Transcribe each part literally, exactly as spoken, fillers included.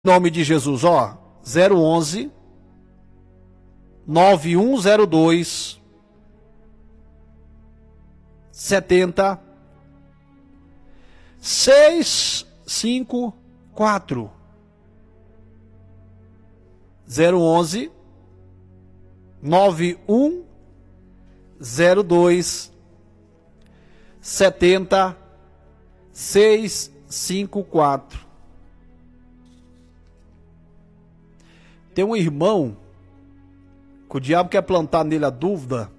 Em nome de Jesus, ó, zero onze, nove um zero dois, setenta, seis cinco quatro. zero onze, nove um zero dois, setenta, seis cinco quatro. Tem um irmão que o diabo quer plantar nele a dúvida.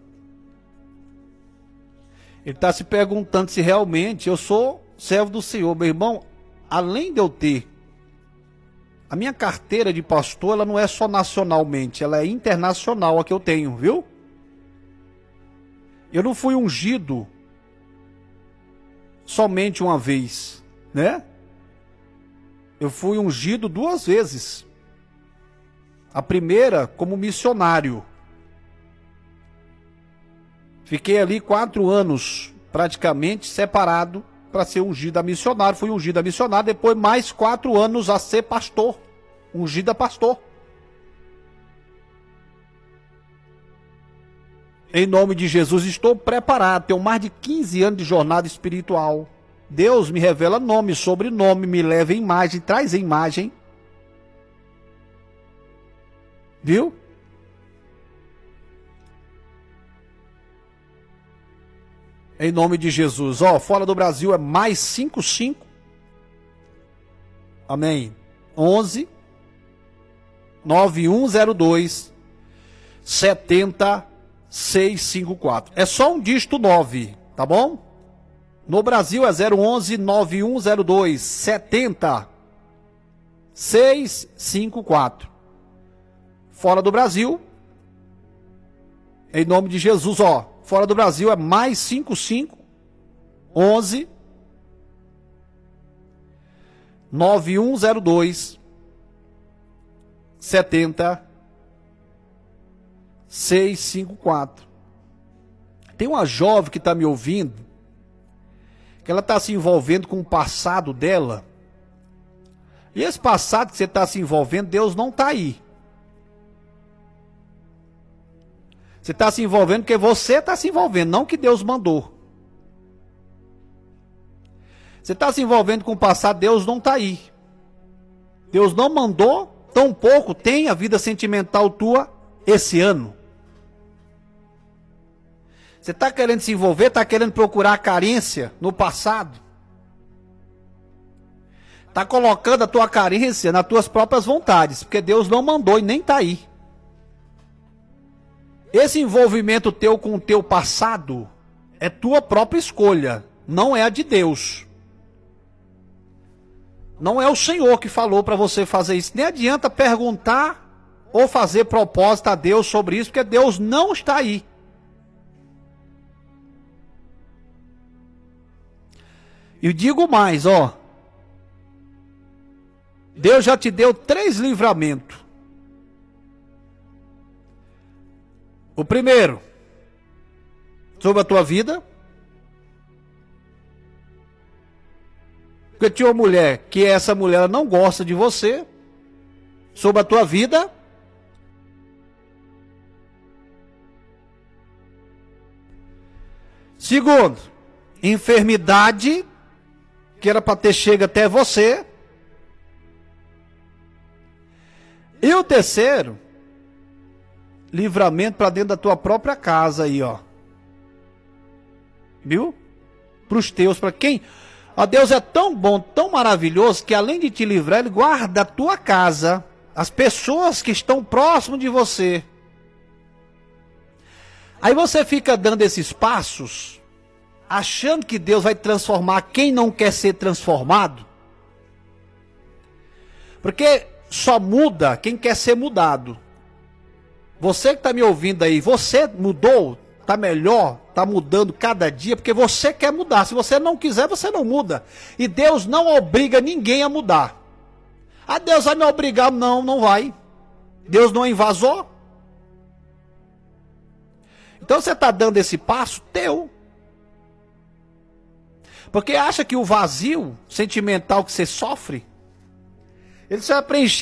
Ele está se perguntando se realmente eu sou servo do Senhor. Meu irmão, além de eu ter a minha carteira de pastor, ela não é só nacionalmente, ela é internacional a que eu tenho, viu? Eu não fui ungido somente uma vez, né? Eu fui ungido duas vezes. A primeira como missionário. Fiquei ali quatro anos praticamente separado para ser ungido a missionário. Fui ungido a missionário, depois mais quatro anos a ser pastor. Ungido a pastor. Em nome de Jesus, estou preparado. Tenho mais de quinze anos de jornada espiritual. Deus me revela nome, sobrenome, me leva em imagem, traz a imagem. Viu? Em nome de Jesus. Ó, fora do Brasil é mais cinco cinco. Amém. onze, nove um zero dois, setenta, seis cinco quatro. É só um dígito nove, tá bom? No Brasil é zero onze, nove um zero dois, setenta, seis cinco quatro. Fora do Brasil, em nome de Jesus, ó, fora do Brasil é mais cinco cinco, onze, nove um zero dois, setenta, seis cinco quatro. Tem uma jovem que está me ouvindo, que ela está se envolvendo com o passado dela, e esse passado que você está se envolvendo, Deus não está aí. Você está se envolvendo porque você está se envolvendo, não que Deus mandou. Você está se envolvendo com o passado, Deus não está aí. Deus não mandou, tampouco tem a vida sentimental tua esse ano. Você está querendo se envolver, está querendo procurar carência no passado. Está colocando a tua carência nas tuas próprias vontades, porque Deus não mandou e nem está aí. Esse envolvimento teu com o teu passado é tua própria escolha, não é a de Deus. Não é o Senhor que falou para você fazer isso. Nem adianta perguntar ou fazer propósito a Deus sobre isso, porque Deus não está aí. E digo mais, ó. Deus já te deu três livramentos. O primeiro, sobre a tua vida. Porque tinha uma mulher, que essa mulher ela não gosta de você. Sobre a tua vida. Segundo, enfermidade, que era para ter chego até você. E o terceiro, livramento para dentro da tua própria casa aí, ó. Viu? Para os teus, para quem? Ó, Deus é tão bom, tão maravilhoso, que além de te livrar, Ele guarda a tua casa, as pessoas que estão próximo de você. Aí você fica dando esses passos, achando que Deus vai transformar quem não quer ser transformado. Porque só muda quem quer ser mudado. Você que está me ouvindo aí, você mudou, está melhor, está mudando cada dia, porque você quer mudar. Se você não quiser, você não muda. E Deus não obriga ninguém a mudar. Ah, Deus vai me obrigar? Não, não vai. Deus não invasou. Então você está dando esse passo teu. Porque acha que o vazio sentimental que você sofre, Ele só é preenchido